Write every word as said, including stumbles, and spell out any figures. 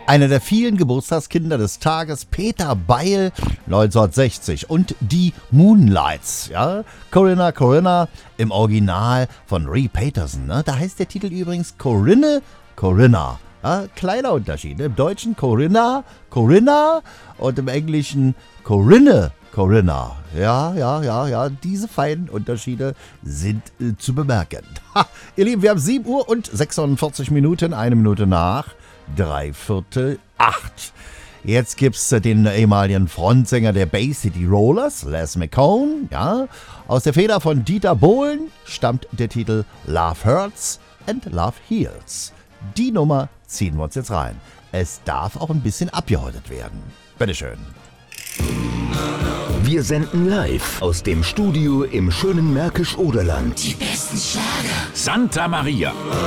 Einer der vielen Geburtstagskinder des Tages, Peter Beil, neunzehnhundertsechzig. Und die Moonlights, ja. Corinna, Corinna, im Original von Ray Peterson, ne? Da heißt der Titel übrigens Corinne, Corinna. Ja, kleiner Unterschied. Im Deutschen Corinna, Corinna und im Englischen Corinne, Corinna. Ja, ja, ja, ja. Diese feinen Unterschiede sind äh, zu bemerken. Ha, ihr Lieben, wir haben sieben Uhr und sechsundvierzig Minuten, eine Minute nach drei Viertel acht. Jetzt gibt's äh, den ehemaligen Frontsänger der Bay City Rollers, Les McCone. Ja. Aus der Feder von Dieter Bohlen stammt der Titel Love Hurts and Love Heals. Die Nummer ziehen wir uns jetzt rein. Es darf auch ein bisschen abgehäutet werden. Bitteschön. Wir senden live aus dem Studio im schönen Märkisch-Oderland. Die besten Schlager. Santa Maria.